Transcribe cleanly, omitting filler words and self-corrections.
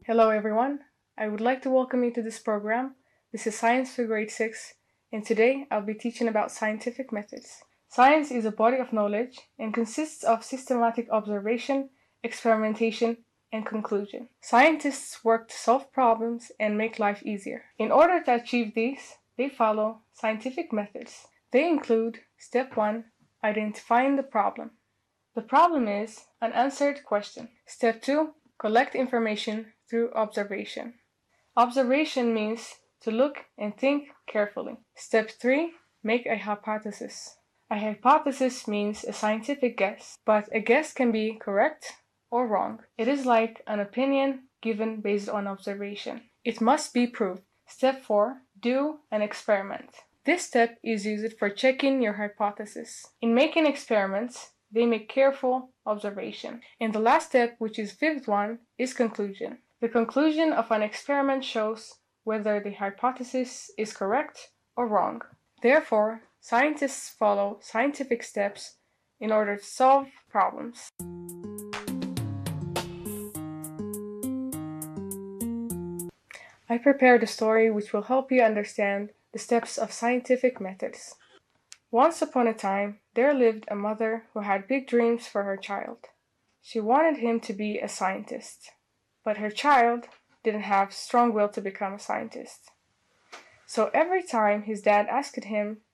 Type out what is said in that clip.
Hello everyone, I would like to welcome you to this program. This is Science for Grade 6, and today I'll be teaching about scientific methods. Science is a body of knowledge and consists of systematic observation, experimentation, and conclusion. Scientists work to solve problems and make life easier. In order to achieve these, they follow scientific methods. They include Step 1, identifying the problem. The problem is an unanswered question. Step 2, collect information through observation. Observation means to look and think carefully. Step 3, make a hypothesis. A hypothesis means a scientific guess, but a guess can be correct or wrong. It is like an opinion given based on observation. It must be proved. Step 4, do an experiment. This step is used for checking your hypothesis. In making experiments, they make careful observation. And the last step, which is fifth one, is conclusion. The conclusion of an experiment shows whether the hypothesis is correct or wrong. Therefore, scientists follow scientific steps in order to solve problems. I prepared a story which will help you understand the steps of scientific methods. Once upon a time, there lived a mother who had big dreams for her child. She wanted him to be a scientist, but her child didn't have strong will to become a scientist. So every time his dad asked him